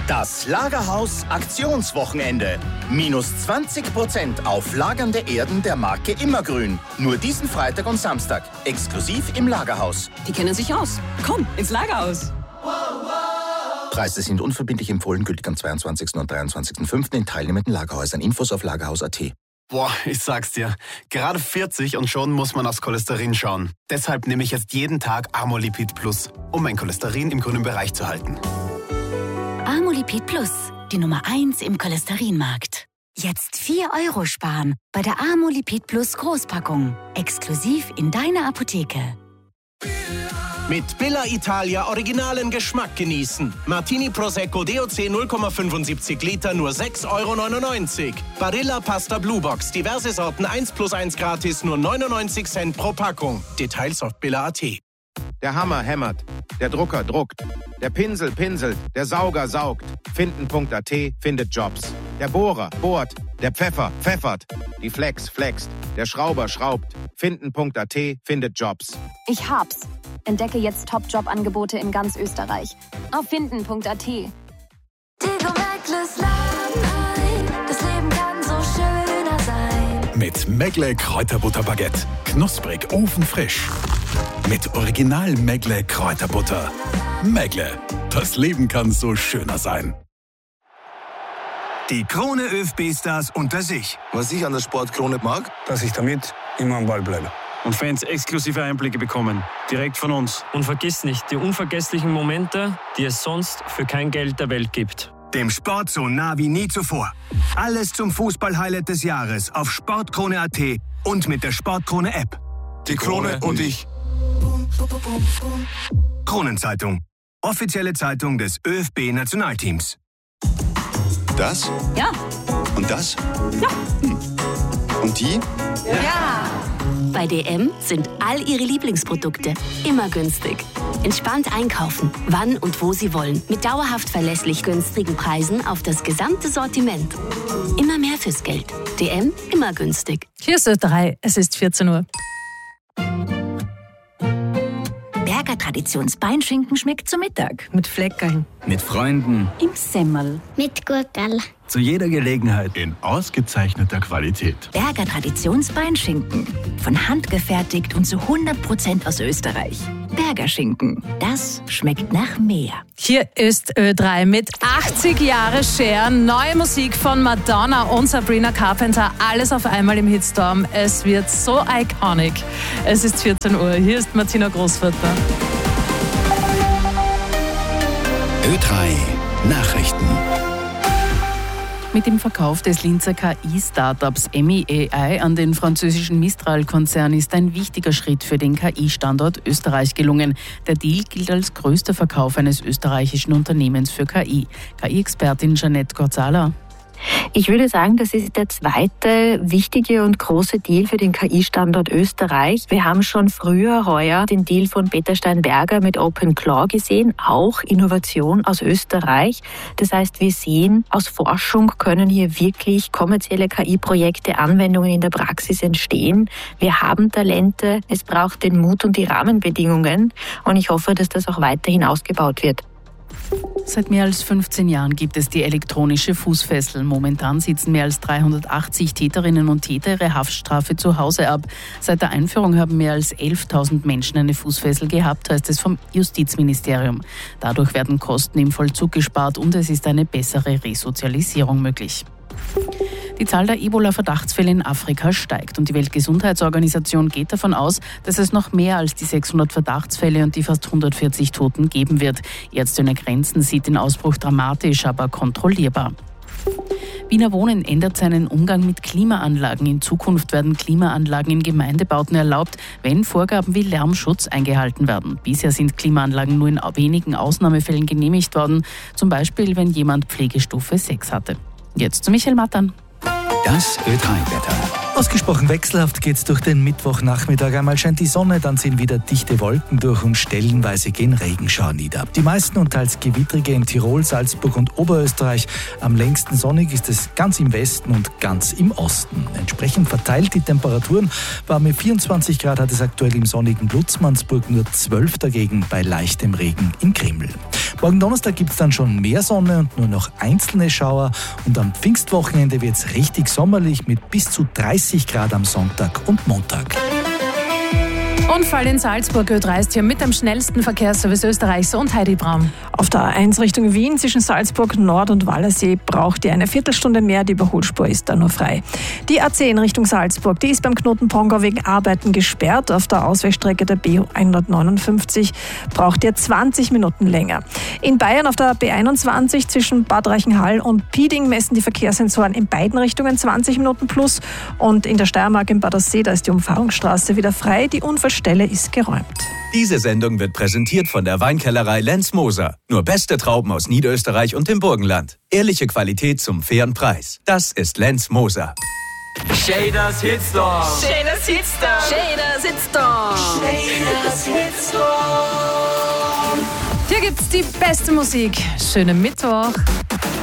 Das Lagerhaus Aktionswochenende. Minus 20% auf lagernde Erden der Marke Immergrün. Nur diesen Freitag und Samstag. Exklusiv im Lagerhaus. Die kennen sich aus. Komm, ins Lagerhaus. Preise sind unverbindlich empfohlen, gültig am 22. und 23.05. in teilnehmenden Lagerhäusern. Infos auf lagerhaus.at. Boah, ich sag's dir. Gerade 40 und schon muss man aufs Cholesterin schauen. Deshalb nehme ich jetzt jeden Tag Amolipid Plus, um mein Cholesterin im grünen Bereich zu halten. Amolipid Plus, die Nummer 1 im Cholesterinmarkt. Jetzt 4 € sparen bei der Amolipid Plus Großpackung. Exklusiv in deiner Apotheke. Mit Billa Italia originalen Geschmack genießen. Martini Prosecco DOC 0,75 Liter nur 6,99 €. Barilla Pasta Blue Box, diverse Sorten 1+1 gratis, nur 99 Cent pro Packung. Details auf billa.at. Der Hammer hämmert, der Drucker druckt, der Pinsel pinselt, der Sauger saugt. Finden.at findet Jobs. Der Bohrer bohrt, der Pfeffer pfeffert, die Flex flext, der Schrauber schraubt. Finden.at findet Jobs. Ich hab's. Entdecke jetzt Top-Job-Angebote in ganz Österreich. Auf Finden.at. Das Leben kann so schöner sein. Mit Megle Kräuterbutterbaguette. Knusprig, ofenfrisch. Mit Original Megle Kräuterbutter. Megle, das Leben kann so schöner sein. Die Krone ÖFB-Stars unter sich. Was ich an der Sportkrone mag, dass ich damit immer am Ball bleibe. Und Fans exklusive Einblicke bekommen, direkt von uns. Und vergiss nicht, die unvergesslichen Momente, die es sonst für kein Geld der Welt gibt. Dem Sport so nah wie nie zuvor. Alles zum Fußball-Highlight des Jahres auf Sportkrone.at und mit der Sportkrone-App. Die Krone und ich. Kronenzeitung. Offizielle Zeitung des ÖFB-Nationalteams. Das? Ja. Und das? Ja. Und die? Ja. Bei DM sind all ihre Lieblingsprodukte immer günstig. Entspannt einkaufen, wann und wo Sie wollen. Mit dauerhaft verlässlich günstigen Preisen auf das gesamte Sortiment. Immer mehr fürs Geld. DM, immer günstig. Hier ist Ö3, es ist 14 Uhr. Berger Traditionsbeinschinken schmeckt zu Mittag. Mit Fleckerl. Mit Freunden. Im Semmel. Mit Gurkerl. Zu jeder Gelegenheit. In ausgezeichneter Qualität. Berger Traditionsbeinschinken. Von Hand gefertigt und zu 100% aus Österreich. Berger Schinken. Das schmeckt nach mehr. Hier ist Ö3 mit 80 Jahre Cher. Neue Musik von Madonna und Sabrina Carpenter. Alles auf einmal im Hitstorm. Es wird so iconic. Es ist 14 Uhr. Hier ist Martina Großvater. Ö3 Nachrichten. Mit dem Verkauf des Linzer KI-Startups MEAI an den französischen Mistral-Konzern ist ein wichtiger Schritt für den KI-Standort Österreich gelungen. Der Deal gilt als größter Verkauf eines österreichischen Unternehmens für KI. KI-Expertin Jeanette Gorzala. Ich würde sagen, das ist der zweite wichtige und große Deal für den KI-Standort Österreich. Wir haben schon früher heuer den Deal von Peter Steinberger mit OpenClaw gesehen, auch Innovation aus Österreich. Das heißt, wir sehen, aus Forschung können hier wirklich kommerzielle KI-Projekte, Anwendungen in der Praxis entstehen. Wir haben Talente, es braucht den Mut und die Rahmenbedingungen und ich hoffe, dass das auch weiterhin ausgebaut wird. Seit mehr als 15 Jahren gibt es die elektronische Fußfessel. Momentan sitzen mehr als 380 Täterinnen und Täter ihre Haftstrafe zu Hause ab. Seit der Einführung haben mehr als 11.000 Menschen eine Fußfessel gehabt, heißt es vom Justizministerium. Dadurch werden Kosten im Vollzug gespart und es ist eine bessere Resozialisierung möglich. Die Zahl der Ebola-Verdachtsfälle in Afrika steigt und die Weltgesundheitsorganisation geht davon aus, dass es noch mehr als die 600 Verdachtsfälle und die fast 140 Toten geben wird. Ärzte ohne Grenzen sieht den Ausbruch dramatisch, aber kontrollierbar. Wiener Wohnen ändert seinen Umgang mit Klimaanlagen. In Zukunft werden Klimaanlagen in Gemeindebauten erlaubt, wenn Vorgaben wie Lärmschutz eingehalten werden. Bisher sind Klimaanlagen nur in wenigen Ausnahmefällen genehmigt worden, zum Beispiel wenn jemand Pflegestufe 6 hatte. Jetzt zu Michael Mattern. Das Ö3-Wetter. Ausgesprochen wechselhaft geht's durch den Mittwochnachmittag. Einmal scheint die Sonne, dann ziehen wieder dichte Wolken durch und stellenweise gehen Regenschauer nieder. Die meisten und teils gewittrige in Tirol, Salzburg und Oberösterreich. Am längsten sonnig ist es ganz im Westen und ganz im Osten. Entsprechend verteilt die Temperaturen. Warme 24 Grad hat es aktuell im sonnigen Lutzmannsburg, nur 12 dagegen bei leichtem Regen in Kreml. Morgen Donnerstag gibt's dann schon mehr Sonne und nur noch einzelne Schauer. Und am Pfingstwochenende wird's richtig sommerlich mit bis zu 30 Grad am Sonntag und Montag. Unfall in Salzburg. Ö3 ist hier mit dem schnellsten Verkehrsservice Österreichs und Heidi Braun. Auf der A1 Richtung Wien zwischen Salzburg Nord und Wallersee braucht ihr eine Viertelstunde mehr. Die Überholspur ist da nur frei. Die A10 Richtung Salzburg, die ist beim Knoten Pongau wegen Arbeiten gesperrt. Auf der Ausweichstrecke der B159 braucht ihr 20 Minuten länger. In Bayern auf der B21 zwischen Bad Reichenhall und Pieding messen die Verkehrssensoren in beiden Richtungen 20 Minuten plus. Und in der Steiermark in Badersee, da ist die Umfahrungsstraße wieder frei. Die Unfallstelle ist geräumt. Diese Sendung wird präsentiert von der Weinkellerei Lenz Moser. Nur beste Trauben aus Niederösterreich und dem Burgenland. Ehrliche Qualität zum fairen Preis. Das ist Lenz Moser. Shaders Hitstorm. Shaders Hitstorm. Shaders Hitstorm. Shaders Hitstorm. Hier gibt's die beste Musik. Schönen Mittwoch.